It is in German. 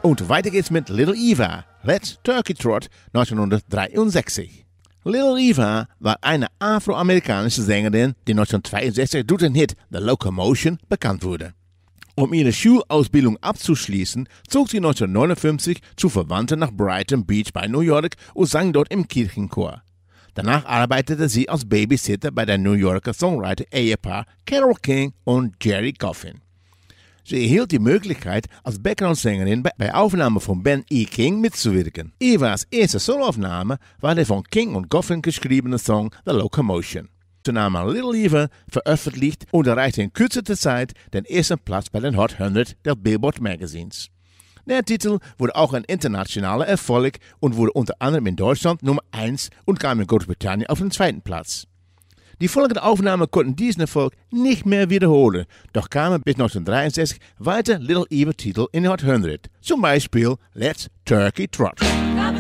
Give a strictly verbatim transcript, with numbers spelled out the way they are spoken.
Und weiter geht's mit Little Eva, Let's Turkey Trot neunzehnhundertdreiundsechzig. Little Eva war eine afroamerikanische Sängerin, die neunzehnhundertzweiundsechzig durch den Hit The Locomotion bekannt wurde. Um ihre Schulausbildung abzuschließen, zog sie neunzehnhundertneunundfünfzig zu Verwandten nach Brighton Beach bei New York und sang dort im Kirchenchor. Danach arbeitete sie als Babysitter bei der New Yorker Songwriter-Ehepaar Carole King und Jerry Coffin. Sie erhielt die Möglichkeit, als Backgroundsängerin bei Aufnahmen von Ben E. King mitzuwirken. Evas erste Soloaufnahme war der von King und Coffin geschriebene Song The Locomotion. Sie nahm Little Eva veröffentlicht und erreichte in kürzester Zeit den ersten Platz bei den Hot hundert der Billboard Magazines. Der Titel wurde auch ein internationaler Erfolg und wurde unter anderem in Deutschland Nummer eins und kam in Großbritannien auf den zweiten Platz. Die folgenden Aufnahmen konnten diesen Erfolg nicht mehr wiederholen, doch kamen bis neunzehnhundertdreiundsechzig weitere Little Eva-Titel in den Hot hundert, zum Beispiel Let's Turkey Trot.